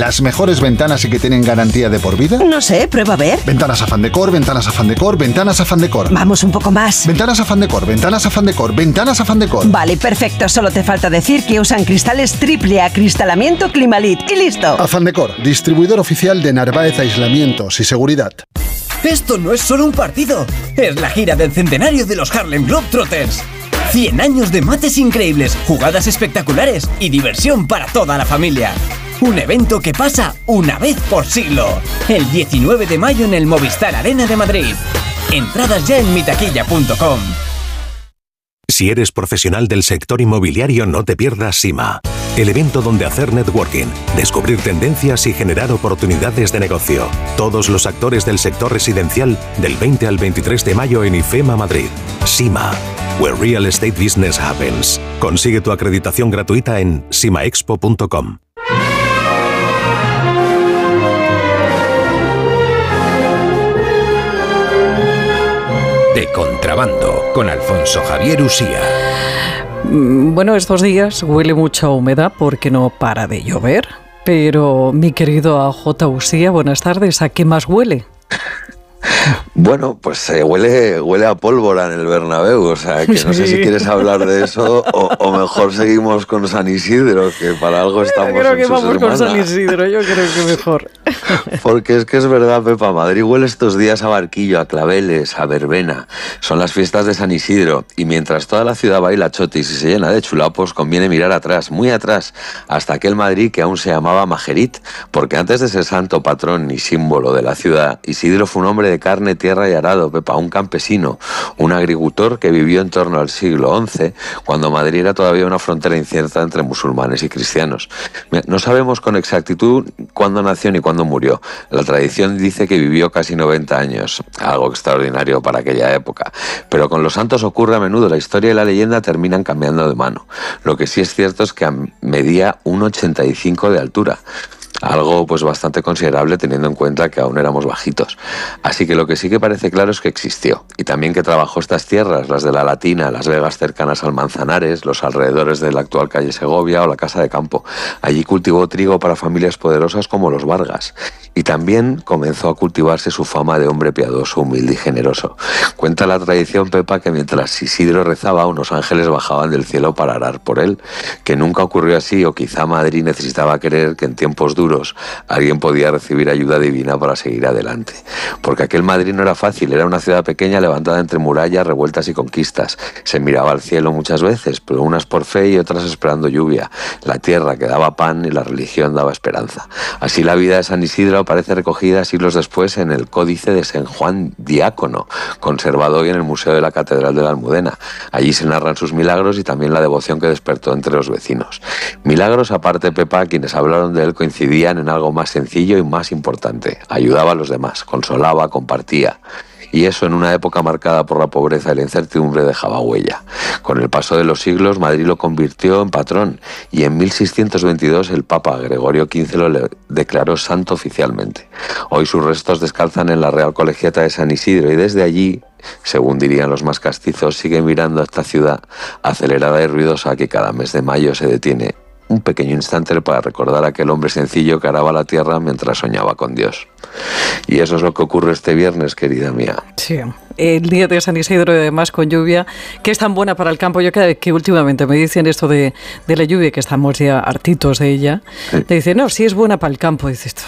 las mejores ventanas y que tienen garantía de por vida? No sé, prueba a ver. Ventanas Afán Decor, Ventanas Afán Decor, Ventanas Afán Decor. Vamos un poco más. Ventanas Afán Decor, Ventanas Afán Decor, Ventanas Afán Decor. Vale, perfecto. Solo te falta decir que usan cristales triple acristalamiento Climalit y listo. Afán Decor, distribuidor oficial de Narváez Aislamientos y Seguridad. Esto no es solo un partido, es la gira del centenario de los Harlem Globetrotters. 100 años de mates increíbles, jugadas espectaculares y diversión para toda la familia. Un evento que pasa una vez por siglo. El 19 de mayo en el Movistar Arena de Madrid. Entradas ya en mitaquilla.com. Si eres profesional del sector inmobiliario, no te pierdas SIMA, el evento donde hacer networking, descubrir tendencias y generar oportunidades de negocio. Todos los actores del sector residencial del 20 al 23 de mayo en IFEMA Madrid. SIMA, where real estate business happens. Consigue tu acreditación gratuita en simaexpo.com. De contrabando, con Alfonso Javier Usía. Bueno, estos días huele mucha humedad porque no para de llover. Pero, mi querido AJ Usía, buenas tardes. ¿A qué más huele? Bueno, pues huele a pólvora en el Bernabéu, o sea, que no sé si quieres hablar de eso o mejor seguimos con San Isidro, que para algo estamos creo que en su vamos semana. con San Isidro, yo creo que mejor. Porque es que es verdad, Pepa, Madrid huele estos días a barquillo, a claveles, a verbena. Son las fiestas de San Isidro y mientras toda la ciudad baila chotis y se llena de chulapos, conviene mirar atrás, muy atrás, hasta aquel Madrid que aún se llamaba Majerit, porque antes de ser santo patrón y símbolo de la ciudad, Isidro fue un hombre de carne, tierra y arado, Pepa, un campesino, un agricultor que vivió en torno al siglo XI, cuando Madrid era todavía una frontera incierta entre musulmanes y cristianos. No sabemos con exactitud cuándo nació ni cuándo murió. La tradición dice que vivió casi 90 años, algo extraordinario para aquella época. Pero con los santos ocurre a menudo, la historia y la leyenda terminan cambiando de mano. Lo que sí es cierto es que medía 1,85 de altura. Algo pues bastante considerable teniendo en cuenta que aún éramos bajitos. Así que lo que sí que parece claro es que existió y también que trabajó estas tierras, las de la Latina, Las Vegas cercanas al Manzanares, los alrededores de la actual calle Segovia o la Casa de Campo. Allí cultivó trigo para familias poderosas como los Vargas y también comenzó a cultivarse su fama de hombre piadoso, humilde y generoso. Cuenta la tradición, Pepa, que mientras Isidro rezaba, unos ángeles bajaban del cielo para arar por él, que nunca ocurrió así o quizá Madrid necesitaba creer que en tiempos duros alguien podía recibir ayuda divina para seguir adelante. Porque aquel Madrid no era fácil, era una ciudad pequeña levantada entre murallas, revueltas y conquistas. Se miraba al cielo muchas veces, pero unas por fe y otras esperando lluvia. La tierra que daba pan y la religión daba esperanza. Así la vida de San Isidro aparece recogida siglos después en el Códice de San Juan Diácono, conservado hoy en el Museo de la Catedral de la Almudena. Allí se narran sus milagros y también la devoción que despertó entre los vecinos. Milagros aparte, Pepa, quienes hablaron de él coincidían en algo más sencillo y más importante. Ayudaba a los demás, consolaba, compartía. Y eso en una época marcada por la pobreza y la incertidumbre dejaba huella. Con el paso de los siglos, Madrid lo convirtió en patrón y en 1622 el Papa Gregorio XV lo declaró santo oficialmente. Hoy sus restos descansan en la Real Colegiata de San Isidro y desde allí, según dirían los más castizos, siguen mirando a esta ciudad acelerada y ruidosa que cada mes de mayo se detiene un pequeño instante para recordar a aquel hombre sencillo que araba la tierra mientras soñaba con Dios. Y eso es lo que ocurre este viernes, querida mía. Sí, el día de San Isidro y además con lluvia, que es tan buena para el campo. Yo cada vez que últimamente me dicen esto de la lluvia, que estamos ya hartitos de ella, sí. Te dicen, no, sí es buena para el campo. Y dices,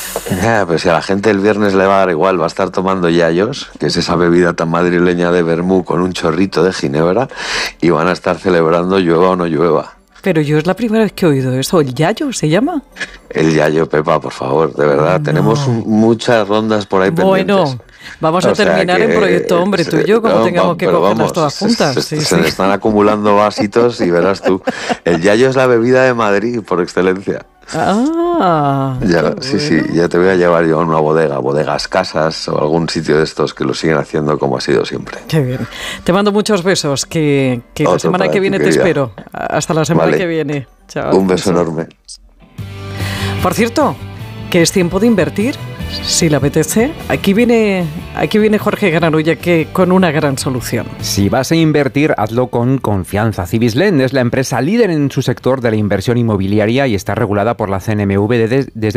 pero si a la gente el viernes le va a dar igual, va a estar tomando yayos, que es esa bebida tan madrileña de vermú con un chorrito de ginebra, y van a estar celebrando llueva o no llueva. Pero yo es la primera vez que he oído eso. ¿El yayo se llama? El yayo, Pepa, por favor, de verdad. No. Tenemos muchas rondas por ahí pendientes. Bueno, vamos a terminar en Proyecto Hombre, tú y yo, como tengamos que cogerlas todas juntas. Se le están acumulando vasitos y verás tú. El yayo es la bebida de Madrid por excelencia. Ya, sí, ya te voy a llevar yo a una bodegas casas o algún sitio de estos que lo siguen haciendo como ha sido siempre. Qué bien. Te mando muchos besos, que la semana que viene te espero. Hasta la semana que viene. Chao. Un beso enorme. Por cierto, que es tiempo de invertir, si le apetece. Aquí viene Jorge Granulla con una gran solución. Si vas a invertir, hazlo con confianza. Cibislend es la empresa líder en su sector de la inversión inmobiliaria y está regulada por la CNMV desde